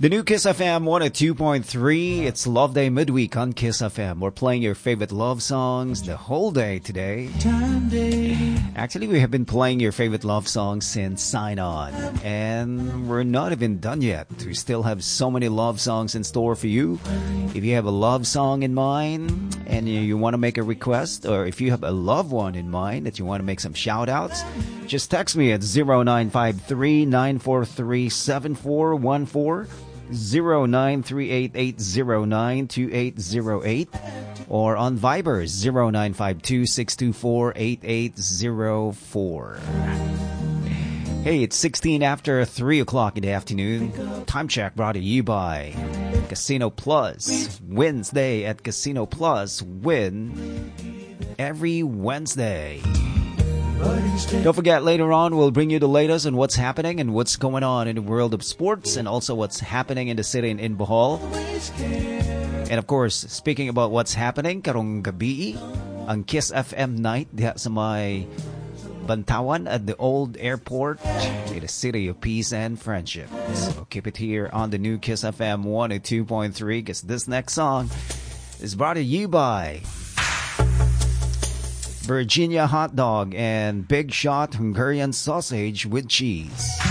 The new Kiss FM 102.3. It's Love Day midweek on Kiss FM. We're playing your favorite love songs the whole day today. Actually, we have been playing your favorite love songs since Sign On. And we're not even done yet. We still have so many love songs in store for you. If you have a love song in mind and you want to make a request, or if you have a loved one in mind that you want to make some shout outs, just text me at 0953-943-7414. 0938-809-2808 or on Viber 0952-624-8804. Hey, it's 16 after 3 o'clock in the afternoon. Time check brought to you by Casino Plus. Wednesday at Casino Plus. Win every Wednesday. Don't forget, later on, we'll bring you the latest on what's happening and what's going on in the world of sports and also what's happening in the city in Bohol. And of course, speaking about what's happening, karong gabi, ang Kiss FM night diha sa may Bantawan at the old airport in the city of peace and friendship. So keep it here on the new Kiss FM 102.3 because this next song is brought to you by Virginia Hot Dog and Big Shot Hungarian Sausage with Cheese.